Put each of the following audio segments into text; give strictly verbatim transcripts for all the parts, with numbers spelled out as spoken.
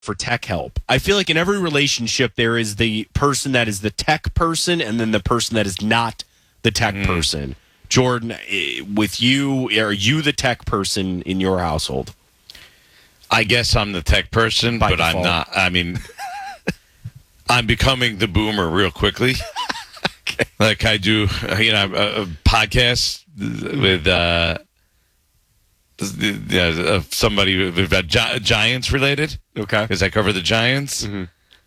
for tech help. I feel like in every relationship there is the person that is the tech person and then the person that is not the tech mm. person. Jordan, with you, are you the tech person in your household? I guess I'm the tech person, By but default. I'm not. I mean, I'm becoming the boomer real quickly. Okay. Like I do, you know, a, a podcast with uh, uh, somebody about gi- Giants related. Okay. Because I cover the Giants. Mm-hmm.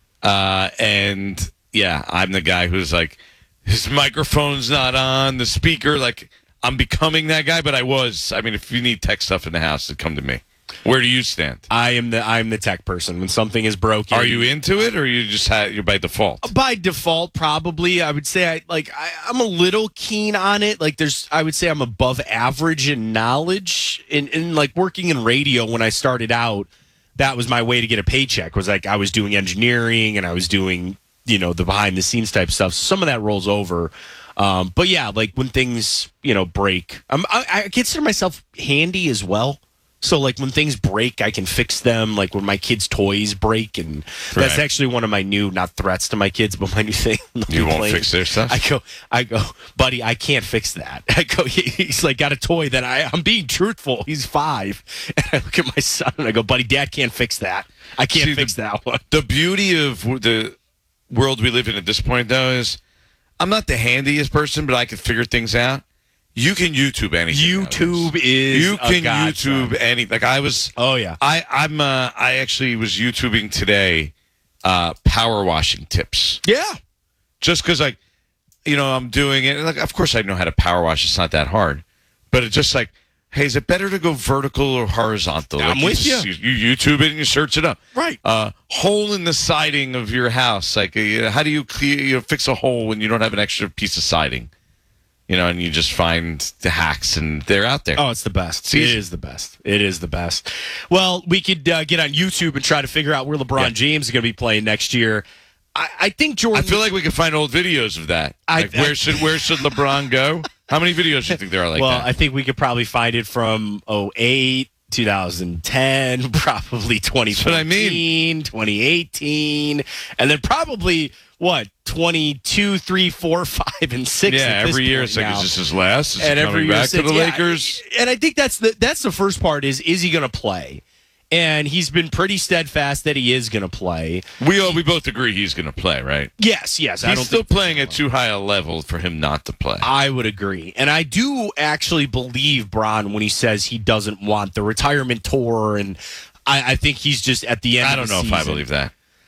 Uh, and, yeah, I'm the guy who's like, his microphone's not on, the speaker. Like, I'm becoming that guy, but I was. I mean, if you need tech stuff in the house, come to me. Where do you stand? I am the I'm the tech person. When something is broken, are you into it, or you just ha- you're by default? By default, probably. I would say I like I, I'm a little keen on it. Like there's, I would say I'm above average in knowledge. In in like working in radio when I started out, that was my way to get a paycheck. Was like I was doing engineering and I was doing you know the behind the scenes type stuff. Some of that rolls over. Um, but yeah, like when things you know break, I'm, I, I consider myself handy as well. So, like, when things break, I can fix them. Like, when my kids' toys break. And that's right. Actually one of my new, not threats to my kids, but my new thing. You won't playing. Fix their stuff? I go, I go, buddy, I can't fix that. I go, he, he's like, got a toy that I, I'm being truthful. He's five. And I look at my son and I go, buddy, dad can't fix that. I can't See, fix the, that one. The beauty of the world we live in at this point, though, is I'm not the handiest person, but I can figure things out. You can YouTube anything. YouTube is you can a YouTube anything. Like I was. Oh yeah. I I'm. Uh, I actually was YouTubing today. Uh, power washing tips. Yeah. Just because like, you know, I'm doing it. Like, of course I know how to power wash. It's not that hard. But it's just like, hey, is it better to go vertical or horizontal? I'm like, with you. you. Just, you YouTube it and you search it up. Right. Uh, hole in the siding of your house. Like, uh, how do you clear? You know, fix a hole when you don't have an extra piece of siding? You know, and you just find the hacks, and they're out there. Oh, it's the best. It is the best. It is the best. Well, we could uh, get on YouTube and try to figure out where LeBron yeah. James is going to be playing next year. I, I think Jordan. I feel like we could find old videos of that. I, like where I, should where should LeBron go? How many videos do you think there are like well, that? Well, I think we could probably find it from oh eight, twenty ten, probably twenty fourteen, That's what I mean. twenty eighteen, and then probably. What, twenty-two, three, four, five, and six? Yeah, at this every year point it's like, now. is this his last? Is and he every coming year back to the yeah, Lakers? And I think that's the that's the first part is, is he going to play? And he's been pretty steadfast that he is going to play. We all, we both agree he's going to play, right? Yes, yes. He's I don't still think playing at too high a level for him not to play. I would agree. And I do actually believe Bron when he says he doesn't want the retirement tour. And I, I think he's just at the end I of don't the know season. if I believe that.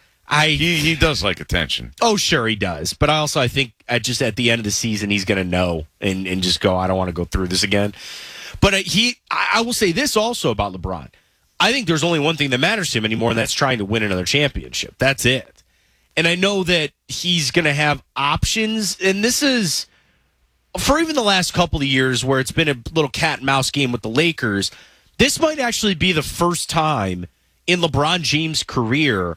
I he he does like attention. Oh, sure he does. But I also I think at just at the end of the season he's going to know and, and just go, I don't want to go through this again. But uh, he, I, I will say this also about LeBron. I think there's only one thing that matters to him anymore, and that's trying to win another championship. That's it. And I know that he's going to have options, and this is for even the last couple of years where it's been a little cat and mouse game with the Lakers. This might actually be the first time in LeBron James' career